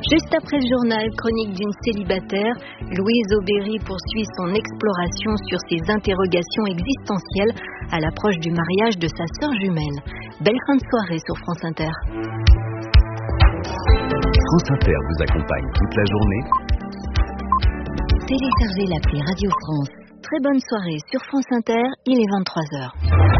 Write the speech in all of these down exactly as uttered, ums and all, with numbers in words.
Juste après le journal, chronique d'une célibataire, Louise Aubéry poursuit son exploration sur ses interrogations existentielles à l'approche du mariage de sa sœur jumelle. Belle fin de soirée sur France Inter. France Inter vous accompagne toute la journée. Téléchargez l'appli Radio France. Très bonne soirée sur France Inter, il est vingt-trois heures.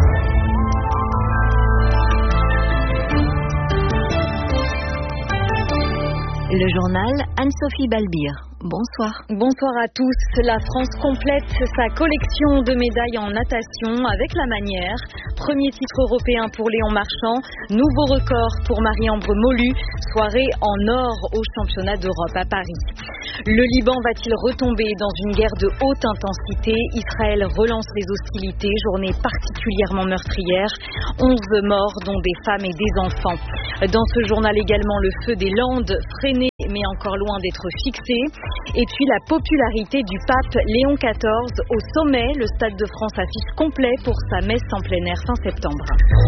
Le journal, Anne-Sophie Balbir. Bonsoir. Bonsoir à tous. La France complète sa collection de médailles en natation avec la manière. Premier titre européen pour Léon Marchand. Nouveau record pour Marie-Ambre Molu. Soirée en or au championnat d'Europe à Paris. Le Liban va-t-il retomber dans une guerre de haute intensité? Israël relance les hostilités. Journée particulièrement meurtrière. onze morts, dont des femmes et des enfants. Dans ce journal également, le feu des Landes, freiné mais encore loin d'être fixé. Et puis la popularité du pape Léon quatorze au sommet. Le Stade de France affiche complet pour sa messe en plein air fin septembre.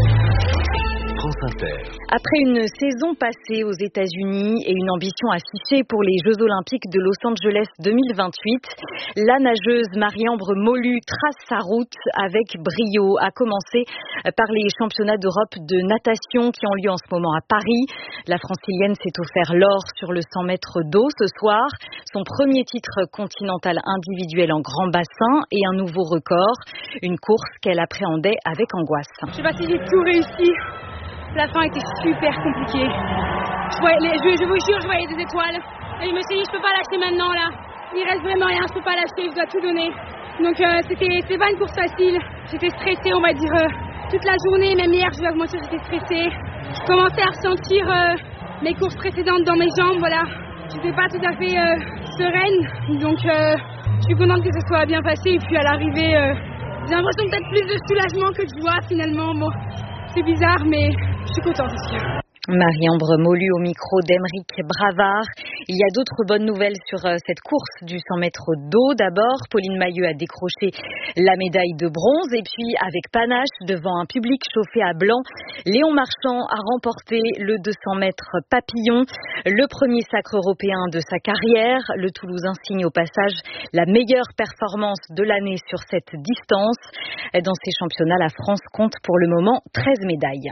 France Inter. Après une saison passée aux États-Unis et une ambition affichée pour les Jeux Olympiques de Los Angeles deux mille vingt-huit, la nageuse Marie-Ambre Molu trace sa route avec brio, à commencer par les championnats d'Europe de natation qui ont lieu en ce moment à Paris. La Francilienne s'est offert l'or sur le cent mètres d'eau ce soir, son premier titre continental individuel en grand bassin et un nouveau record, une course qu'elle appréhendait avec angoisse. Je sais pas si j'ai tout réussi. La fin était super compliquée. Je, voyais les, je, je vous jure, je voyais des étoiles. Et je me suis dit, je peux pas lâcher maintenant là. Il reste vraiment rien, je peux pas lâcher, je dois tout donner. Donc euh, c'était, c'était pas une course facile. J'étais stressée, on va dire, euh, toute la journée. Même hier, je dois vous mentir, j'étais stressée. Je commençais à ressentir euh, mes courses précédentes dans mes jambes, voilà. J'étais pas tout à fait euh, sereine. Donc euh, je suis contente que ça soit bien passé. Et puis à l'arrivée, euh, j'ai l'impression peut-être plus de soulagement que de joie finalement. Bon. C'est bizarre, mais je suis contente aussi. Marie-Ambre Molu au micro d'Emeric Bravard. Il y a d'autres bonnes nouvelles sur cette course du cent mètres d'eau. D'abord, Pauline Mailleux a décroché la médaille de bronze et puis avec panache, devant un public chauffé à blanc, Léon Marchand a remporté le deux cents mètres papillon, le premier sacre européen de sa carrière. Le Toulousain signe au passage la meilleure performance de l'année sur cette distance. Dans ces championnats, la France compte pour le moment treize médailles.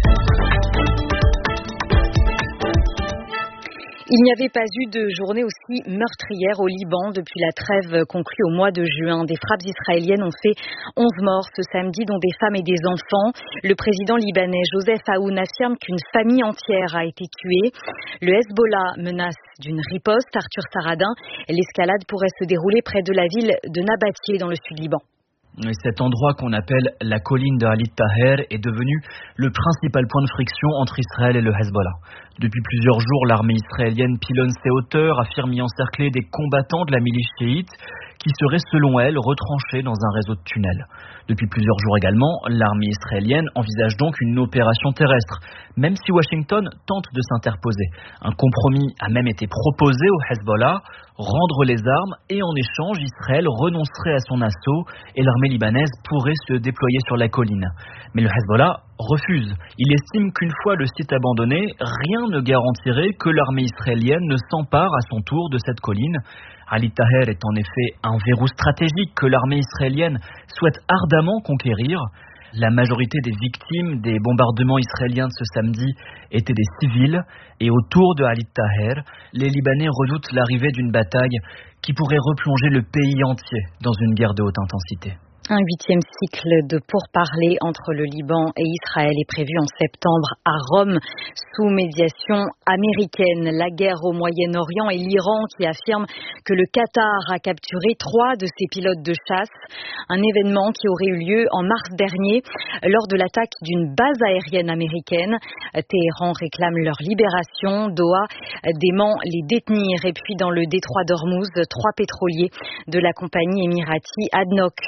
Il n'y avait pas eu de journée aussi meurtrière au Liban depuis la trêve conclue au mois de juin. Des frappes israéliennes ont fait onze morts ce samedi, dont des femmes et des enfants. Le président libanais Joseph Aoun affirme qu'une famille entière a été tuée. Le Hezbollah menace d'une riposte. Arthur Saradin, l'escalade pourrait se dérouler près de la ville de Nabatieh dans le sud Liban. Cet endroit qu'on appelle la colline de Alit Taher est devenu le principal point de friction entre Israël et le Hezbollah. Depuis plusieurs jours, l'armée israélienne pilonne ses hauteurs, affirme y encercler des combattants de la milice chiite qui seraient, selon elle, retranchés dans un réseau de tunnels. Depuis plusieurs jours également, l'armée israélienne envisage donc une opération terrestre, même si Washington tente de s'interposer. Un compromis a même été proposé au Hezbollah, rendre les armes et en échange, Israël renoncerait à son assaut et l'armée libanaise pourrait se déployer sur la colline. Mais le Hezbollah refuse. Il estime qu'une fois le site abandonné, rien ne garantirait que l'armée israélienne ne s'empare à son tour de cette colline. Alit Taher est en effet un verrou stratégique que l'armée israélienne souhaite ardemment conquérir. La majorité des victimes des bombardements israéliens de ce samedi étaient des civils et autour de Alit Taher, les Libanais redoutent l'arrivée d'une bataille qui pourrait replonger le pays entier dans une guerre de haute intensité. Un huitième cycle de pourparlers entre le Liban et Israël est prévu en septembre à Rome, sous médiation américaine. La guerre au Moyen-Orient et l'Iran qui affirme que le Qatar a capturé trois de ses pilotes de chasse. Un événement qui aurait eu lieu en mars dernier lors de l'attaque d'une base aérienne américaine. Téhéran réclame leur libération. Doha dément les détenir. Et puis dans le détroit d'Ormuz, trois pétroliers de la compagnie émirati A D N O C ont été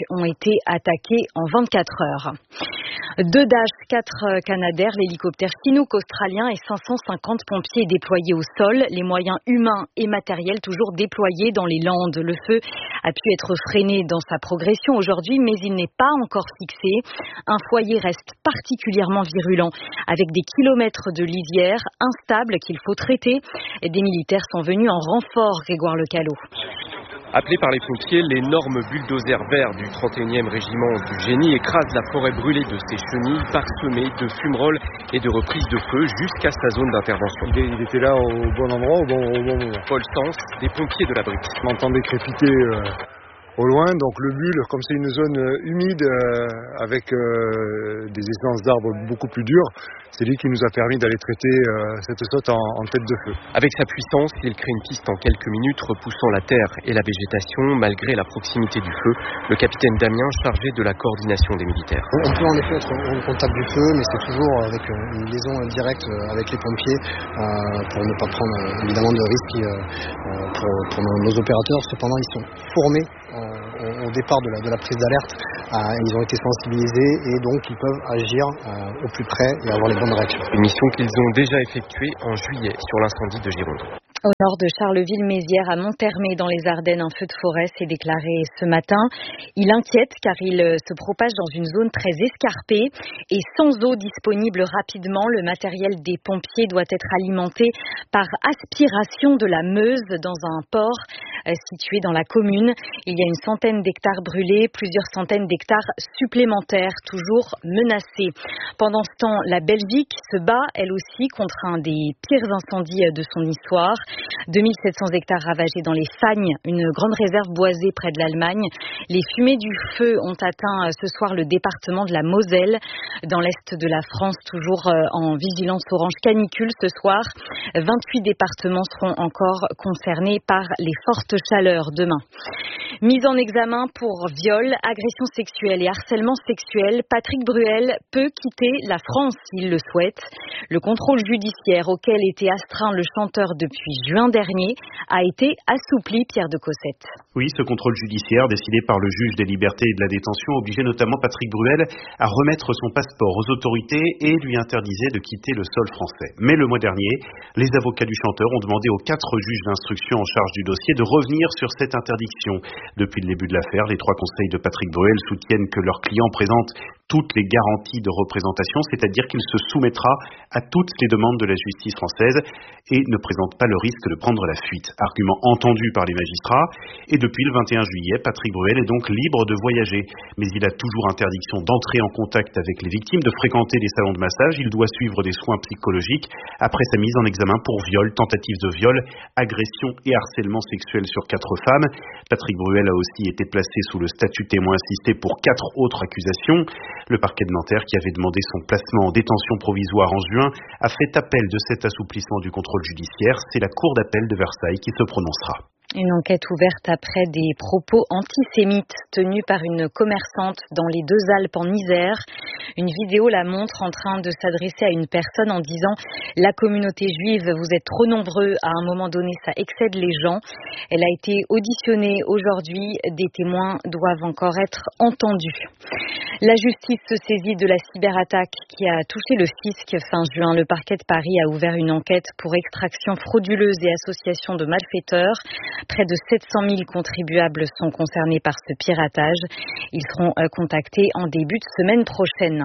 été attaqués en vingt-quatre heures. Deux Dash, quatre Canadair, l'hélicoptère Chinook australien et cinq cent cinquante pompiers déployés au sol. Les moyens humains et matériels toujours déployés dans les Landes. Le feu a pu être freiné dans sa progression aujourd'hui, mais il n'est pas encore fixé. Un foyer reste particulièrement virulent, avec des kilomètres de lisière instables qu'il faut traiter. Des militaires sont venus en renfort, Grégoire Lecalot. Appelé par les pompiers, l'énorme bulldozer vert du trente et unième régiment du génie écrase la forêt brûlée de ses chenilles, parsemée de fumerolles et de reprises de feu jusqu'à sa zone d'intervention. Il était là au bon endroit, au bon, au bon moment. Paul Sens, des pompiers de la brique. On entendait crépiter euh, au loin, donc le bulle, comme c'est une zone humide euh, avec euh, des essences d'arbres beaucoup plus dures, c'est lui qui nous a permis d'aller traiter euh, cette saute en, en tête de feu. Avec sa puissance, il crée une piste en quelques minutes, repoussant la terre et la végétation, malgré la proximité du feu. Le capitaine Damien, chargé de la coordination des militaires. On peut en effet être au contact du feu, mais c'est toujours avec une liaison directe avec les pompiers euh, pour ne pas prendre euh, évidemment de risques euh, pour, pour nos, nos opérateurs. Cependant, ils sont formés euh, au départ de la, de la prise d'alerte. Euh, ils ont été sensibilisés et donc ils peuvent agir euh, au plus près et avoir les bonnes réactions. Une mission qu'ils ont déjà effectuée en juillet sur l'incendie de Gironde. Au nord de Charleville-Mézières, à Monthermé, dans les Ardennes, un feu de forêt s'est déclaré ce matin. Il inquiète car il se propage dans une zone très escarpée et sans eau disponible rapidement. Le matériel des pompiers doit être alimenté par aspiration de la Meuse dans un port situé dans la commune. Il y a une centaine d'hectares brûlés, plusieurs centaines d'hectares supplémentaires toujours menacés. Pendant ce temps, la Belgique se bat elle aussi contre un des pires incendies de son histoire. deux mille sept cents hectares ravagés dans les Fagnes, une grande réserve boisée près de l'Allemagne. Les fumées du feu ont atteint ce soir le département de la Moselle. Dans l'est de la France, toujours en vigilance orange canicule ce soir. vingt-huit départements seront encore concernés par les fortes chaleurs demain. Mise en examen pour viol, agression sexuelle et harcèlement sexuel, Patrick Bruel peut quitter la France s'il le souhaite. Le contrôle judiciaire auquel était astreint le chanteur depuis juin dernier a été assoupli, Pierre de Cossette. Oui, ce contrôle judiciaire décidé par le juge des libertés et de la détention obligeait notamment Patrick Bruel à remettre son passeport aux autorités et lui interdisait de quitter le sol français. Mais le mois dernier, les avocats du chanteur ont demandé aux quatre juges d'instruction en charge du dossier de revenir sur cette interdiction. Depuis le début de l'affaire, les trois conseils de Patrick Bruel soutiennent que leur client présente toutes les garanties de représentation, c'est-à-dire qu'il se soumettra à toutes les demandes de la justice française et ne présente pas le risque de prendre la fuite. Argument entendu par les magistrats. Et depuis le vingt et un juillet, Patrick Bruel est donc libre de voyager. Mais il a toujours interdiction d'entrer en contact avec les victimes, de fréquenter les salons de massage. Il doit suivre des soins psychologiques après sa mise en examen pour viol, tentative de viol, agression et harcèlement sexuel sur quatre femmes. Patrick Bruel a aussi été placé sous le statut témoin assisté pour quatre autres accusations. Le parquet de Nanterre, qui avait demandé son placement en détention provisoire en juin, a fait appel de cet assouplissement du contrôle judiciaire. C'est la Cour d'appel de Versailles qui se prononcera. Une enquête ouverte après des propos antisémites tenus par une commerçante dans les Deux-Alpes en Isère. Une vidéo la montre en train de s'adresser à une personne en disant « La communauté juive, vous êtes trop nombreux, à un moment donné, ça excède les gens ». Elle a été auditionnée aujourd'hui. Des témoins doivent encore être entendus. La justice se saisit de la cyberattaque qui a touché le fisc fin juin. Le parquet de Paris a ouvert une enquête pour extraction frauduleuse et association de malfaiteurs. Près de sept cent mille contribuables sont concernés par ce piratage. Ils seront contactés en début de semaine prochaine.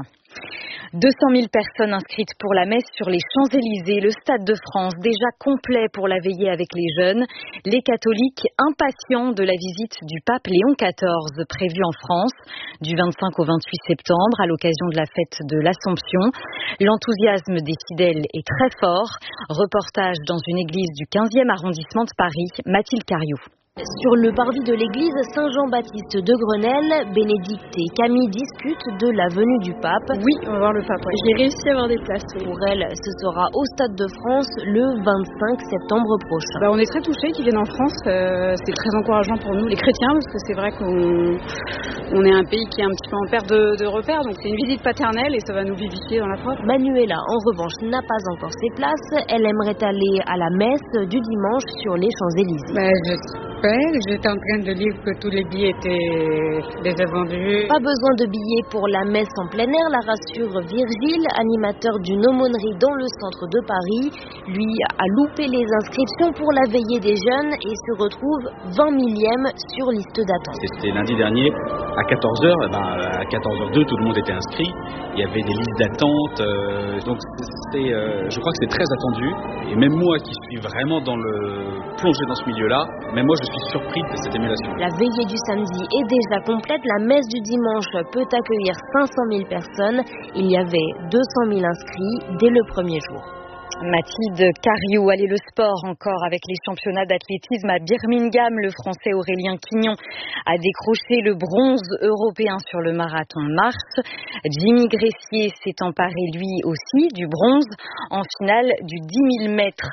deux cent mille personnes inscrites pour la messe sur les Champs-Élysées, le Stade de France déjà complet pour la veillée avec les jeunes. Les catholiques impatients de la visite du pape Léon quatorze prévue en France du vingt-cinq au vingt-huit septembre à l'occasion de la fête de l'Assomption. L'enthousiasme des fidèles est très fort. Reportage dans une église du quinzième arrondissement de Paris, Mathilde Cariou. Sur le parvis de l'église Saint-Jean-Baptiste de Grenelle, Bénédicte et Camille discutent de la venue du pape. Oui, on va voir le pape. Ouais. J'ai réussi à avoir des places. Oui. Pour elle, ce sera au Stade de France le vingt-cinq septembre prochain. Bah, on est très touchés qu'ils viennent en France. Euh, c'est très encourageant pour nous, les chrétiens, parce que c'est vrai qu'on on est un pays qui est un petit peu en perte de, de repères. Donc c'est une visite paternelle et ça va nous vivifier dans la foi. Manuela, en revanche, n'a pas encore ses places. Elle aimerait aller à la messe du dimanche sur les Champs-Élysées. Bah, je... père. J'étais en train de lire que tous les billets étaient déjà vendus. Pas besoin de billets pour la messe en plein air, la rassure Virgile, animateur d'une aumônerie dans le centre de Paris. Lui a loupé les inscriptions pour la veillée des jeunes et se retrouve vingt millième sur liste d'attente. C'était lundi dernier à quatorze heures, eh ben, à quatorze heures deux tout le monde était inscrit. Il y avait des listes d'attente, euh, donc c'est, euh, je crois que c'est très attendu. Et même moi qui suis vraiment dans le plongé dans ce milieu-là, même moi je suis surpris de cette émulation. La veillée du samedi est déjà complète. La messe du dimanche peut accueillir cinq cent mille personnes. Il y avait deux cent mille inscrits dès le premier jour. Mathilde Cariou, allez le sport encore avec les championnats d'athlétisme à Birmingham. Le Français Aurélien Quignon a décroché le bronze européen sur le marathon Mars. Jimmy Gressier s'est emparé lui aussi du bronze en finale du dix mille mètres.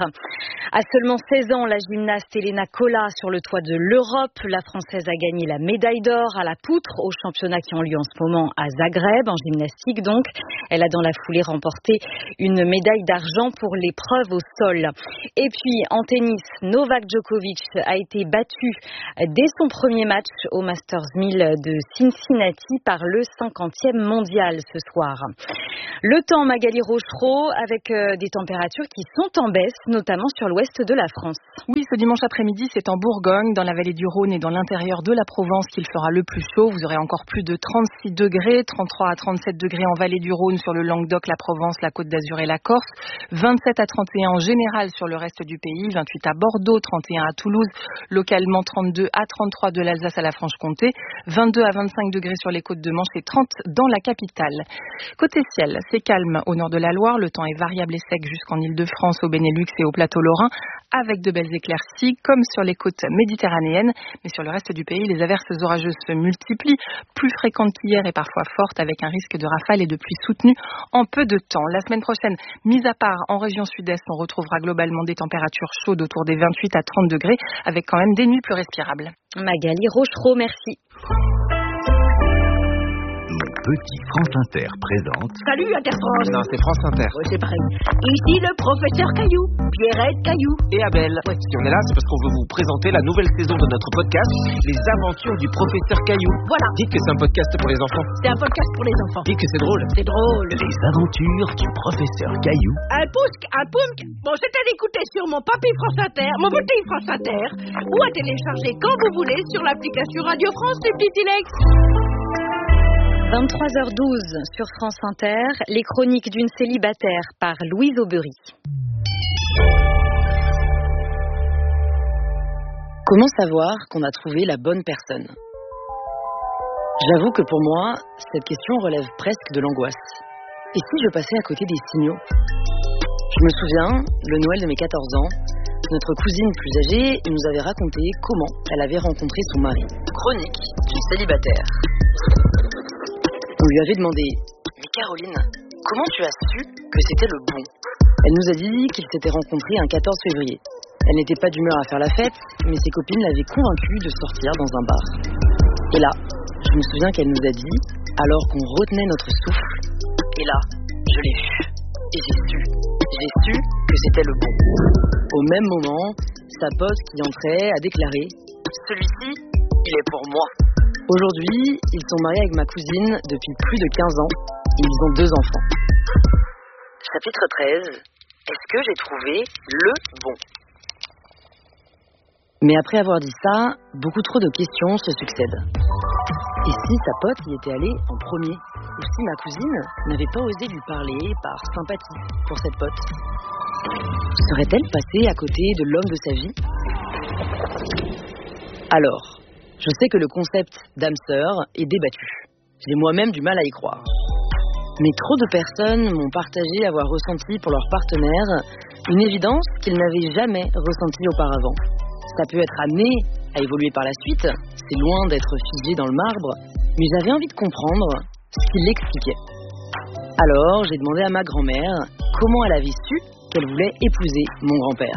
À seulement seize ans, la gymnaste Elena Cola sur le toit de l'Europe. La Française a gagné la médaille d'or à la poutre aux championnats qui ont lieu en ce moment à Zagreb, en gymnastique donc. Elle a dans la foulée remporté une médaille d'argent pour l'épreuve au sol. Et puis en tennis, Novak Djokovic a été battu dès son premier match au Masters mille de Cincinnati par le cinquantième mondial ce soir. Le temps, Magali Rochereau, avec des températures qui sont en baisse, notamment sur l'ouest de la France. Oui, ce dimanche après-midi, c'est en Bourgogne, dans la vallée du Rhône et dans l'intérieur de la Provence qu'il fera le plus chaud. Vous aurez encore plus de trente-six degrés, trente-trois à trente-sept degrés en vallée du Rhône sur le Languedoc, la Provence, la Côte d'Azur et la Corse, vingt-sept à trente et un en général sur le reste du pays, vingt-huit à Bordeaux, trente et un à Toulouse, localement trente-deux à trente-trois de l'Alsace à la Franche-Comté, vingt-deux à vingt-cinq degrés sur les côtes de Manche et trente dans la capitale. Côté ciel, c'est calme au nord de la Loire, le temps est variable et sec jusqu'en Île-de-France, au Benelux et au plateau lorrain, avec de belles éclaircies, comme sur les côtes méditerranéennes, mais sur le reste du pays, les averses orageuses se multiplient, plus fréquentes qu'hier et parfois fortes, avec un risque de rafales et de pluie soutenues en peu de temps. La semaine prochaine, mis à part en région sud-est, on retrouvera globalement des températures chaudes autour des vingt-huit à trente degrés, avec quand même des nuits plus respirables. Magali Rochereau, merci. Petit France Inter présente. Salut Inter-France. Non, c'est France Inter. Ouais, c'est pareil. Ici le professeur Caillou, Pierrette Caillou. Et Abel. Ouais. Si on est là, c'est parce qu'on veut vous présenter la nouvelle saison de notre podcast, Les Aventures du professeur Caillou. Voilà. Dites que c'est un podcast pour les enfants. C'est un podcast pour les enfants. Dites que c'est drôle. C'est drôle. Les Aventures du professeur Caillou. Un pousque, un poumque. Bon, c'est à l'écouter sur mon papy France Inter, mon petit France Inter, ou à télécharger quand vous voulez sur l'application Radio France du petit Silex. vingt-trois heures douze sur France Inter, les chroniques d'une célibataire par Louise Aubery. Comment savoir qu'on a trouvé la bonne personne ? J'avoue que pour moi, cette question relève presque de l'angoisse. Et si je passais à côté des signaux ? Je me souviens, le Noël de mes quatorze ans, notre cousine plus âgée nous avait raconté comment elle avait rencontré son mari. Chronique d'une célibataire. On lui avait demandé « Mais Caroline, comment tu as su que c'était le bon ?» Elle nous a dit qu'ils s'étaient rencontrés un quatorze février. Elle n'était pas d'humeur à faire la fête, mais ses copines l'avaient convaincue de sortir dans un bar. Et là, je me souviens qu'elle nous a dit, alors qu'on retenait notre souffle, et là, je l'ai vu. Et j'ai su, j'ai su que c'était le bon. Au même moment, sa pote qui entrait a déclaré « Celui-ci, il est pour moi ». Aujourd'hui, ils sont mariés avec ma cousine depuis plus de quinze ans et ils ont deux enfants. Chapitre treize. Est-ce que j'ai trouvé le bon ? Mais après avoir dit ça, beaucoup trop de questions se succèdent. Et si sa pote y était allée en premier ? Ou si ma cousine n'avait pas osé lui parler par sympathie pour cette pote ? Serait-elle passée à côté de l'homme de sa vie ? Alors, je sais que le concept d'âme sœur est débattu. J'ai moi-même du mal à y croire. Mais trop de personnes m'ont partagé avoir ressenti pour leur partenaire une évidence qu'ils n'avaient jamais ressentie auparavant. Ça peut être amené à évoluer par la suite, c'est loin d'être figé dans le marbre, mais j'avais envie de comprendre ce qu'il expliquait. Alors, j'ai demandé à ma grand-mère comment elle avait su qu'elle voulait épouser mon grand-père.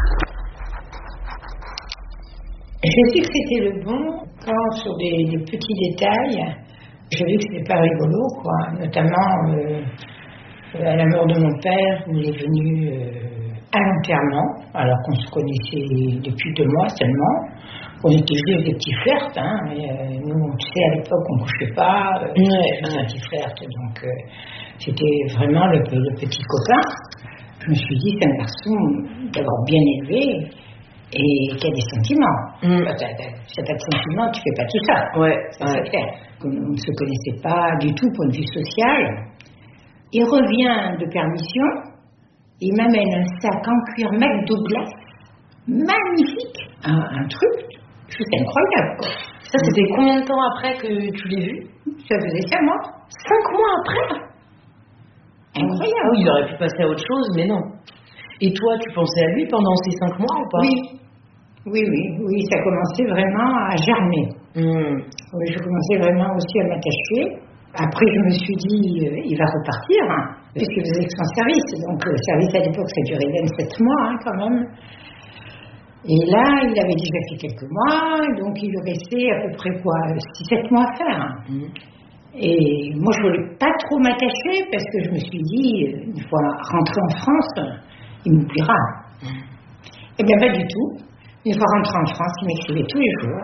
J'ai su que c'était le bon quand, sur des, des petits détails, j'ai vu que c'était pas rigolo, quoi. Notamment euh, à la mort de mon père, où il est venu euh, à l'enterrement, alors qu'on se connaissait depuis deux mois seulement. On était juste des petits flirts, hein. Et, euh, nous, tu sais, à l'époque, on ne couchait pas, euh, ouais, juste un petit flirt, donc euh, c'était vraiment le, le petit copain. Je me suis dit, c'est un garçon d'abord bien élevé et qui a des sentiments. Mm. Si tu n'as pas de sentiments, tu ne fais pas tout ça. Ouais, ça, ouais. C'est clair. On ne se connaissait pas du tout point de vue social. Il revient de permission, il m'amène un sac en cuir McDouglas, magnifique, un, un truc, c'est incroyable. Ça, c'était combien de temps après que tu l'aies vu? Ça faisait cinq mois. Cinq mois après? Incroyable. Ah oui, il aurait pu passer à autre chose, mais non. Et toi, tu pensais à lui pendant ces cinq mois ou pas? Oui, oui, oui, oui, ça commençait vraiment à germer. Mmh. Oui, je commençais vraiment aussi à m'attacher. Après, je me suis dit, euh, il va repartir, hein, puisqu'il faisait que son service. Donc, le service à l'époque, ça durait vingt-sept mois, hein, quand même. Et là, il avait déjà fait quelques mois, donc il lui restait à peu près quoi, six sept mois à faire. Mmh. Et moi, je voulais pas trop m'attacher parce que je me suis dit, une fois rentré en France, il m'oubliera. Mmh. Eh bien, pas du tout. Une fois rentré en France, il m'écrivait tous les jours.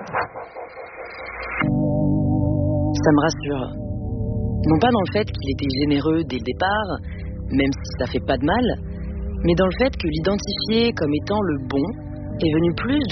Ça me rassure. Non pas dans le fait qu'il était généreux dès le départ, même si ça fait pas de mal, mais dans le fait que l'identifier comme étant le bon est venu plus